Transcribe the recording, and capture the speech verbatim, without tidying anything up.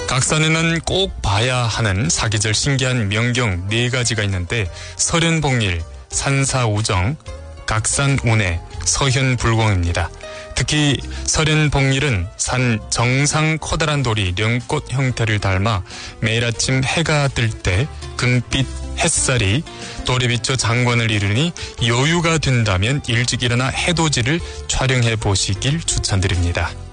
각산에는 꼭 봐야 하는 사계절 신기한 명경 네 가지가 있는데 설현복일, 산사우정, 각산운해, 서현불공입니다. 특히 설현복일은 산 정상 커다란 돌이 연꽃 형태를 닮아 매일 아침 해가 뜰 때 금빛 햇살이 돌에 비쳐 장관을 이루니 여유가 된다면 일찍 일어나 해돋이를 촬영해 보시길 추천드립니다.